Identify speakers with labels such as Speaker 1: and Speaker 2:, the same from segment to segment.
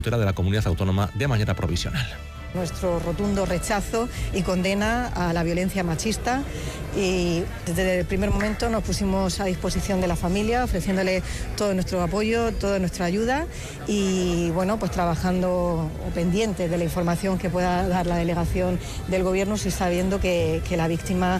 Speaker 1: de la comunidad autónoma de manera provisional.
Speaker 2: Nuestro rotundo rechazo y condena a la violencia machista, y desde el primer momento nos pusimos a disposición de la familia, ofreciéndole todo nuestro apoyo, toda nuestra ayuda y bueno, pues trabajando o pendientes de la información que pueda dar la delegación del gobierno, si sabiendo que la víctima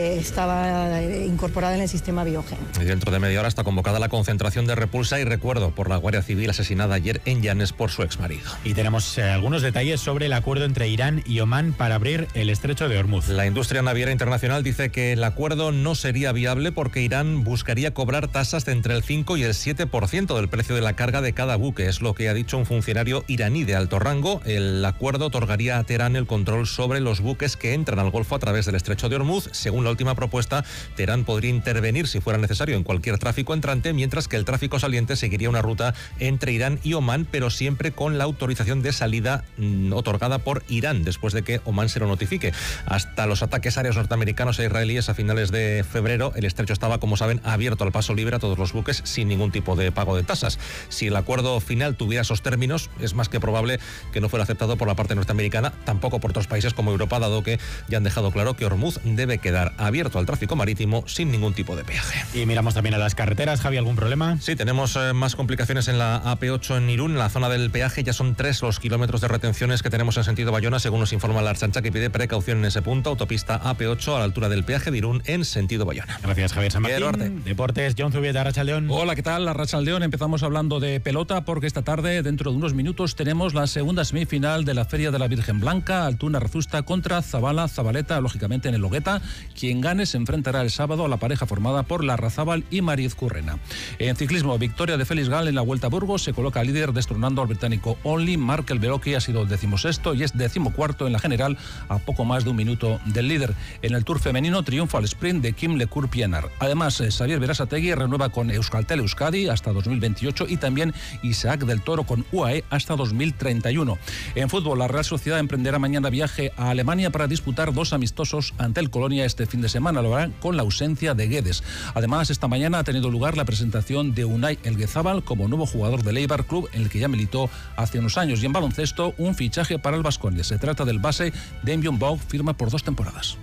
Speaker 2: estaba incorporada en el sistema Biogen.
Speaker 1: Y dentro de media hora está convocada la concentración de repulsa y recuerdo por la Guardia Civil asesinada ayer en Llanes por su exmarido.
Speaker 3: Y tenemos algunos detalles sobre el acuerdo entre Irán y Omán para abrir el estrecho de Hormuz.
Speaker 1: La industria naviera internacional dice que el acuerdo no sería viable porque Irán buscaría cobrar tasas de entre el 5 y el 7% del precio de la carga de cada buque. Es lo que ha dicho un funcionario iraní de alto rango. El acuerdo otorgaría a Teherán el control sobre los buques que entran al Golfo a través del estrecho de Hormuz. Según la última propuesta, Teherán podría intervenir si fuera necesario en cualquier tráfico entrante, mientras que el tráfico saliente seguiría una ruta entre Irán y Omán, pero siempre con la autorización de salida otorgada por Irán, después de que Omán se lo notifique. Hasta los ataques aéreos norteamericanos e israelíes a finales de febrero, el estrecho estaba, como saben, abierto al paso libre a todos los buques sin ningún tipo de pago de tasas. Si el acuerdo final tuviera esos términos, es más que probable que no fuera aceptado por la parte norteamericana, tampoco por otros países como Europa, dado que ya han dejado claro que Hormuz debe quedar abierto al tráfico marítimo sin ningún tipo de peaje.
Speaker 3: Y miramos también a las carreteras. Javi, ¿algún problema?
Speaker 1: Sí, tenemos más complicaciones en la AP8 en Irún, en la zona del peaje. Ya son 3 los kilómetros de retenciones que tenemos en sentido Bayona, según nos informa la Archancha, que pide precaución en ese punto. Autopista AP8 a la altura del peaje de Irún en sentido Bayona.
Speaker 3: Gracias, Javier San Martín. Deportes, John Zubieta, Arratsaldeón.
Speaker 4: Hola, ¿qué tal? Arratsaldeón. Empezamos hablando de pelota porque esta tarde, dentro de unos minutos, tenemos la segunda semifinal de la Feria de la Virgen Blanca, Altuna Rezusta contra Zabaleta, lógicamente en el Logueta. Quien gane se enfrentará el sábado a la pareja formada por Larrazábal y Mariz Currena. En ciclismo, victoria de Félix Gal en la Vuelta a Burgos, se coloca líder destronando al británico Only. Markel Beloki ha sido 16º y es 14º en la general, a poco más de un minuto del líder. En el Tour femenino, triunfo al sprint de Kim Lecour-Pienaar. Además, Xavier Berasategui renueva con Euskaltel Euskadi hasta 2028 y también Isaac del Toro con UAE hasta 2031. En fútbol, la Real Sociedad emprenderá mañana viaje a Alemania para disputar 2 amistosos ante el Colonia este fin de semana. Lo hará con la ausencia de Guedes. Además, esta mañana ha tenido lugar la presentación de Unai Elguezábal como nuevo jugador del Eibar, club en el que ya militó hace unos años. Y en baloncesto, un fichaje para el Baskonia. Se trata del base Denbion Baugh, firma por 2 temporadas.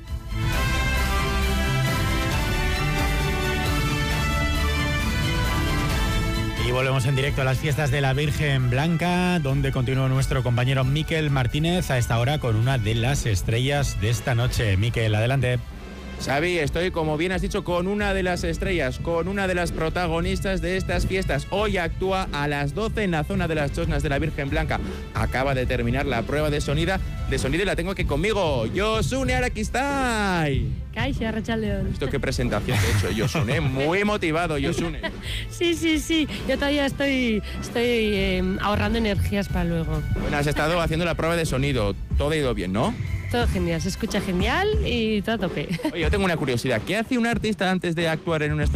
Speaker 3: Y volvemos en directo a las fiestas de la Virgen Blanca, donde continúa nuestro compañero Miquel Martínez a esta hora con una de las estrellas de esta noche. Miquel, adelante.
Speaker 5: Xavi, estoy, como bien has dicho, con una de las estrellas, con una de las protagonistas de estas fiestas. Hoy actúa a las 12 en la zona de las Chosnas de la Virgen Blanca. Acaba de terminar la prueba de sonido y la tengo aquí conmigo. Josune Arakistai.
Speaker 6: Kaixo, Arratsaldeon.
Speaker 5: ¿Esto qué presentación te he hecho, Josune? Muy motivado, Josune.
Speaker 6: Sí. Yo todavía estoy ahorrando energías para luego.
Speaker 5: Bueno, has estado haciendo la prueba de sonido. Todo ha ido bien, ¿no?
Speaker 6: Todo genial, se escucha genial y todo a tope.
Speaker 5: Oye, yo tengo una curiosidad. ¿Qué hace un artista antes de actuar en un escenario?